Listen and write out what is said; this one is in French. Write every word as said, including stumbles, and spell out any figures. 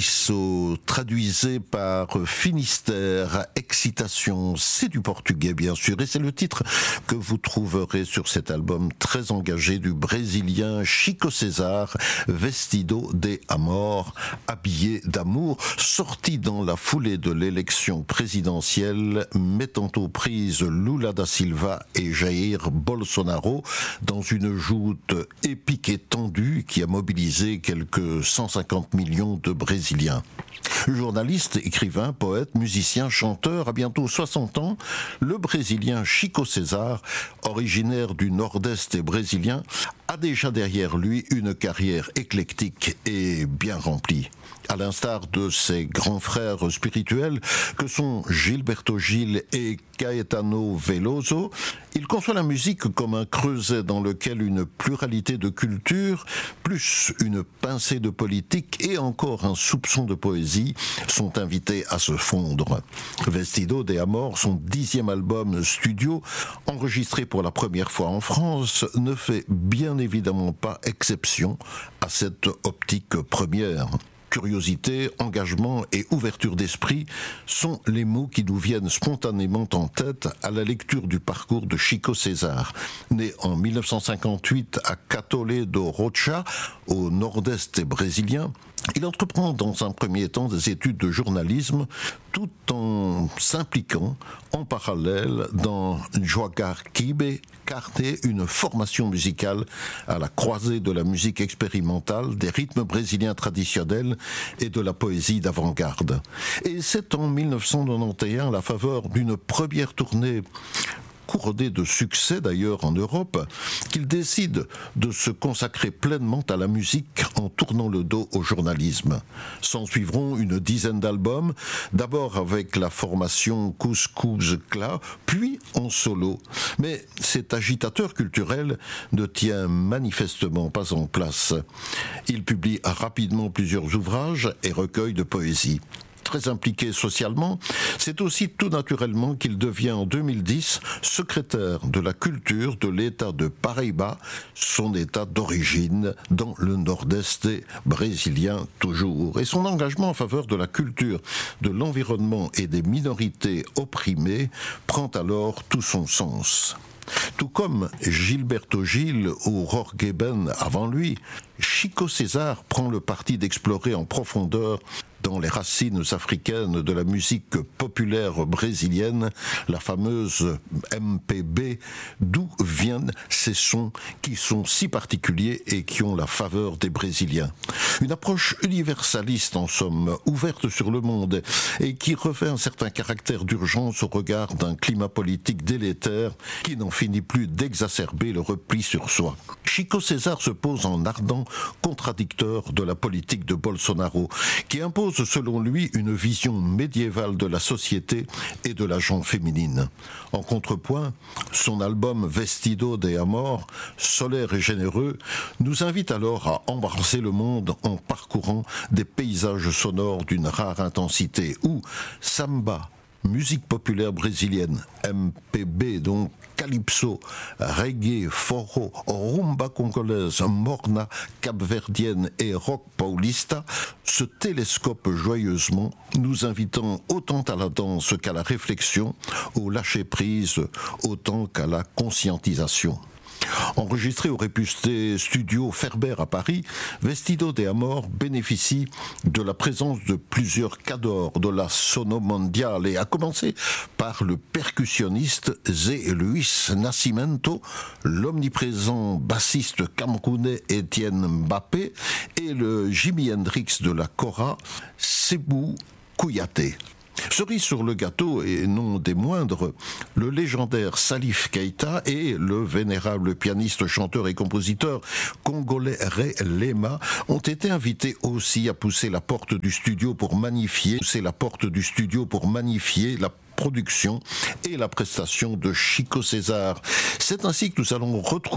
Isso, traduisé par Finistère, Excitation, c'est du portugais bien sûr, et c'est le titre que vous trouverez sur cet album très engagé du Brésilien Chico César, Vestido de Amor, habillé d'amour, sorti dans la foulée de l'élection présidentielle, mettant aux prises Lula da Silva et Jair Bolsonaro dans une joute épique et tendue qui a mobilisé quelques cent cinquante millions de Brésiliens. Journaliste, écrivain, poète, musicien, chanteur, à bientôt soixante ans, le Brésilien Chico César, originaire du nord-est brésilien, a déjà derrière lui une carrière éclectique et bien remplie. À l'instar de ses grands frères spirituels que sont Gilberto Gil et Caetano Veloso, il conçoit la musique comme un creuset dans lequel une pluralité de cultures, plus une pincée de politique et encore un soupçon de poésie sont invités à se fondre. Vestido de Amor, son dixième album studio, enregistré pour la première fois en France, ne fait bien évidemment pas exception à cette optique première. Curiosité, engagement et ouverture d'esprit sont les mots qui nous viennent spontanément en tête à la lecture du parcours de Chico César. Né en mille neuf cent cinquante-huit à Catolé do Rocha, au nord-est brésilien, il entreprend dans un premier temps des études de journalisme tout en s'impliquant en parallèle dans Joagar Kibe, carnet, une formation musicale à la croisée de la musique expérimentale, des rythmes brésiliens traditionnels et de la poésie d'avant-garde. Et c'est en mille neuf cent quatre-vingt-onze, à la faveur d'une première tournée couronnée de succès d'ailleurs en Europe, qu'il décide de se consacrer pleinement à la musique en tournant le dos au journalisme. S'en suivront une dizaine d'albums, d'abord avec la formation Couscous Cla, puis en solo. Mais cet agitateur culturel ne tient manifestement pas en place. Il publie rapidement plusieurs ouvrages et recueils de poésie. Très impliqué socialement, c'est aussi tout naturellement qu'il devient en deux mille dix secrétaire de la culture de l'État de Paraíba, son État d'origine dans le nord-est brésilien toujours. Et son engagement en faveur de la culture, de l'environnement et des minorités opprimées prend alors tout son sens. Tout comme Gilberto Gil ou Jorge Ben avant lui, Chico César prend le parti d'explorer en profondeur dans les racines africaines de la musique populaire brésilienne, la fameuse M P B, d'où viennent ces sons qui sont si particuliers et qui ont la faveur des Brésiliens. Une approche universaliste en somme, ouverte sur le monde et qui revêt un certain caractère d'urgence au regard d'un climat politique délétère qui n'en finit plus d'exacerber le repli sur soi. Chico César se pose en ardent contradicteur de la politique de Bolsonaro, qui impose selon lui une vision médiévale de la société et de la gente féminine. En contrepoint, son album Vestido de Amor, solaire et généreux, nous invite alors à embrasser le monde en parcourant des paysages sonores d'une rare intensité où samba, musique populaire brésilienne, M P B donc, calypso, reggae, forró, rumba congolaise, morna, capverdienne et rock paulista se télescopent joyeusement, nous invitant autant à la danse qu'à la réflexion, au lâcher-prise autant qu'à la conscientisation. Enregistré au réputé studio Ferber à Paris, Vestido de Amor bénéficie de la présence de plusieurs cadors de la sono mondiale et a commencé par le percussionniste Zé Luis Nascimento, l'omniprésent bassiste camerounais Étienne Mbappé et le Jimi Hendrix de la Kora, Sebou Kouyaté. Cerise sur le gâteau, et non des moindres, le légendaire Salif Keita et le vénérable pianiste, chanteur et compositeur congolais Ray Lema ont été invités aussi à pousser la porte du studio pour magnifier, pousser la porte du studio pour magnifier la production et la prestation de Chico César. C'est ainsi que nous allons retrouver